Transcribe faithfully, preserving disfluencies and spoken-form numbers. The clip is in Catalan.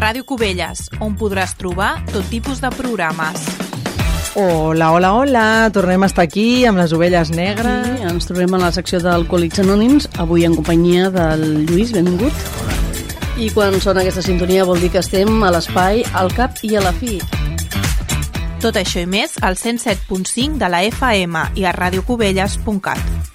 Ràdio Cubelles, on podràs trobar tot tipus de programes. Hola, hola, hola, tornem a estar aquí amb les ovelles negres. Sí, ens trobem a la secció d'Alcohòlics Anònims, avui en companyia del Lluís, benvingut. I quan sona aquesta sintonia vol dir que estem a l'espai, al cap i a la fi. Tot això i més al cent set punt cinc de la F M i a radiocubelles punt cat.